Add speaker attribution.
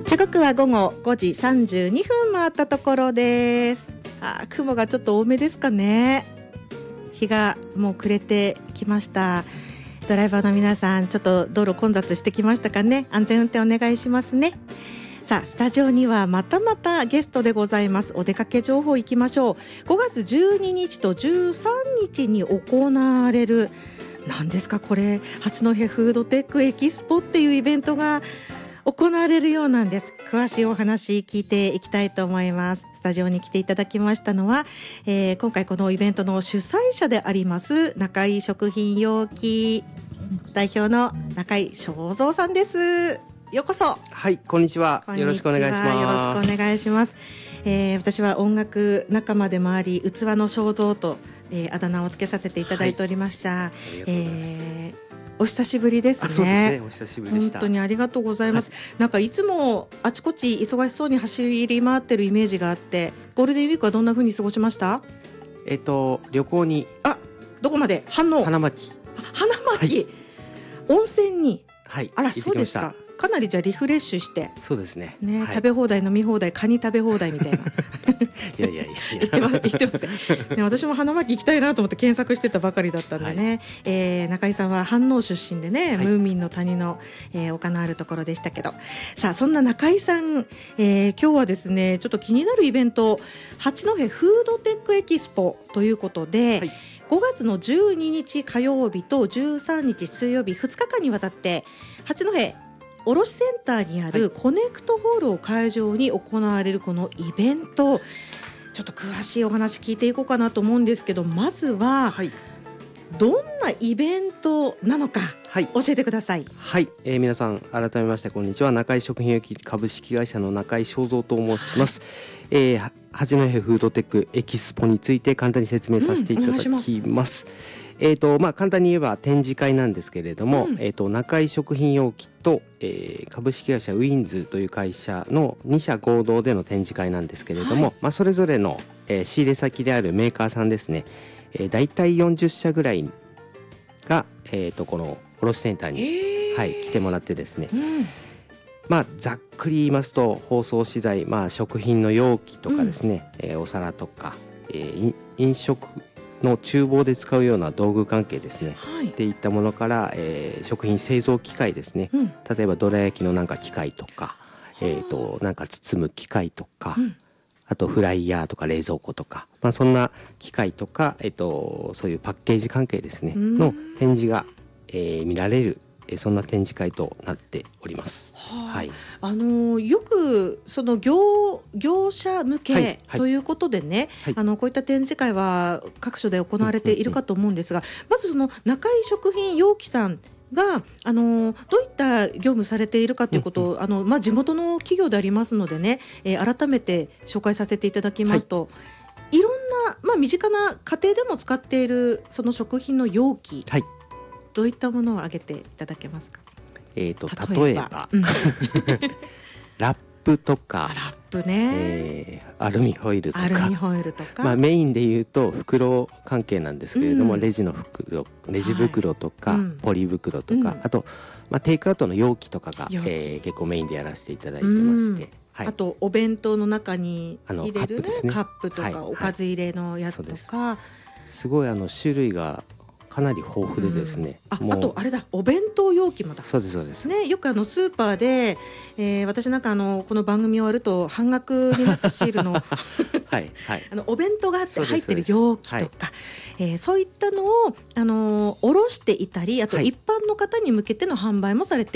Speaker 1: 時刻は午後5時32分回ったところです。雲がちょっと多めですかね。日がもう暮れてきました。ドライバーの皆さん、ちょっと道路混雑してきましたかね。安全運転お願いしますね。さあ、スタジオにはまたまたゲストでございます。お出かけ情報いきましょう。5月12日と13日に行われる、何ですかこれ、八戸フードテックエキスポっていうイベントが行われるようなんです。詳しいお話聞いていきたいと思います。スタジオに来ていただきましたのは、今回このイベントの主催者であります中井食品容器代表の中井正蔵さんです。ようこそ。
Speaker 2: はい、こんにちは。よろしくお願いします。
Speaker 1: よろしくお願いします。私は音楽仲間でもあり、器の正蔵と、あだ名をつけさせていただいておりました。
Speaker 2: ありがとうございます。
Speaker 1: お久しぶりですね。
Speaker 2: そうですね、お久しぶりでした。
Speaker 1: 本当にありがとうございます。なんかいつもあちこち忙しそうに走り回ってるイメージがあって、ゴールデンウィークはどんな風に過ごしました？
Speaker 2: 旅行に。
Speaker 1: どこまで？花巻。はい、温泉に。
Speaker 2: はい。
Speaker 1: あら、そうですか。かなりじゃあリフレッシュして。
Speaker 2: そうですね。
Speaker 1: はい、食べ放題飲み放題カニ食べ放題みたいな。
Speaker 2: いや
Speaker 1: 言ってますね。私も花巻行きたいなと思って検索してたばかりだったんでね。中井さんは飯能出身でね、ムーミンの谷の、丘のあるところでしたけど、さあそんな中井さん、今日はですねちょっと気になるイベント、八戸フードテックエキスポということで、5月の12日火曜日と13日水曜日2日間にわたって八戸卸センターにあるコネクトホールを会場に行われるこのイベント、ちょっと詳しいお話聞いていこうかなと思うんですけど、まずは、どんなイベントなのか、教えてください。
Speaker 2: はい、皆さん改めましてこんにちは。中井食品容器株式会社の中井正蔵と申します。八戸フードテックエキスポについて簡単に説明させていただきます。簡単に言えば展示会なんですけれども、中井食品容器と、株式会社ウィンズという会社の2社合同での展示会なんですけれども、それぞれの、仕入れ先であるメーカーさんですね、だいたい40社ぐらいが、この卸センターに、来てもらってですね、ざっくり言いますと包装資材、食品の容器とかですね、お皿とか、飲食の厨房で使うような道具関係ですね、っていったものから、食品製造機械ですね、例えばどら焼きのなんか機械とか、なんか包む機械とか、あとフライヤーとか冷蔵庫とか、そんな機械とか、そういうパッケージ関係ですねの展示が、見られる、そんな展示会となっております。
Speaker 1: よくその 業者向けということでね、こういった展示会は各所で行われているかと思うんですが、まずその中井食品容器さんがどういった業務されているかということを、地元の企業でありますのでね、改めて紹介させていただきますと、いろんな、身近な家庭でも使っているその食品の容器、どういったものを挙げていただけますか？例えば
Speaker 2: ラップとか、アルミホイルとか、メインで言うと袋関係なんですけれども、レジ袋とか、ポリ袋とか、あと、テイクアウトの容器とかが、結構メインでやらせていただいてまして、
Speaker 1: あとお弁当の中に入れるカップとか、おかず入れのやつとか、
Speaker 2: すごい種類がかなり豊富でですね、
Speaker 1: あとあれだ、お弁当容器もだ。
Speaker 2: そうですそうです
Speaker 1: ね、よくスーパーで、私なんかこの番組終わると半額になったシールのお弁当が入ってる容器とか、そういったのを卸していたり、あと一般の方に向けての販売もされて